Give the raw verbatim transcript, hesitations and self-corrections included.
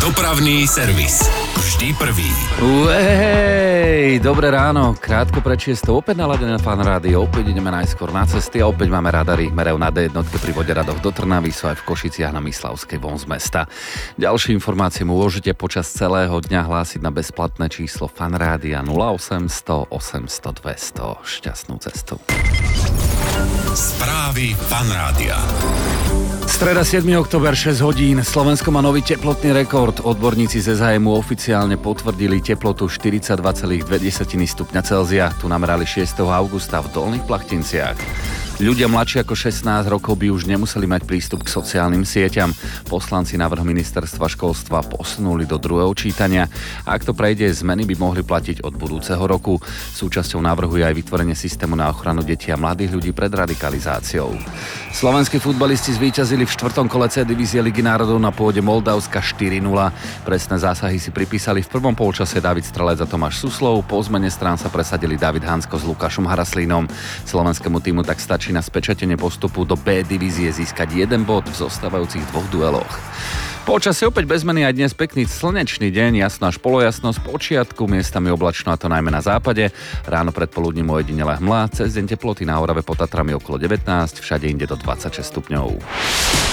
Dopravný servis. Vždy prvý. Uej, dobré ráno. Krátko pred šiestou opäť naladené na Fan Rádio. Opäť ideme najskôr na cesty a opäť máme radary. Merajú na dé jednotke pri Voderadoch do Trnavy, sú aj v Košiciach na Myslavskej von z mesta. Ďalšie informácie môžete počas celého dňa hlásiť na bezplatné číslo Fan Rádia nula osemsto osemsto dvesto. Šťastnú cestu. Správy Fan Rádia. Streda siedmeho október, šesť hodín. Slovensko má nový teplotný rekord. Odborníci z es há emu oficiálne potvrdili teplotu štyridsaťdva celá dva stupňa Celzia. Tu namerali šiesteho augusta v Dolných Plachtinciach. Ľudia mladší ako šestnásť rokov by už nemuseli mať prístup k sociálnym sieťam. Poslanci návrh ministerstva školstva posunuli do druhého čítania. A ak to prejde, zmeny by mohli platiť od budúceho roku. Súčasťou návrhu je aj vytvorenie systému na ochranu detí a mladých ľudí pred radikalizáciou. Slovenskí futbalisti zvíťazili v štvrtom kole C divízie Ligy národov na pôde Moldavska štyri nula. Presné zásahy si pripísali v prvom polčase David Strelec a Tomáš Suslov. Po zmene strán sa presadili David Hansko s Lukášom Haraslínom. Slovenskému týmu tak stačí na spečatenie postupu do B divízie získať jeden bod v zostávajúcich dvoch dueloch. Počasie opäť bez zmeny aj dnes pekný slnečný deň, jasná až polojasno z počiatku, miestami oblačno a to najmä na západe. Ráno predpoludním ojedinelá hmla, cez deň teploty na Orave pod Tatrami okolo devätnásť, všade inde do dvadsaťšesť stupňov.